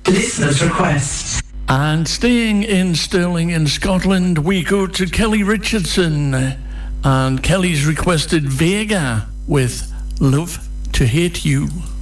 Listener's request. And staying in Stirling in Scotland, we go to Kelly Richardson. And Kelly's requested Vega with Love to Hate You.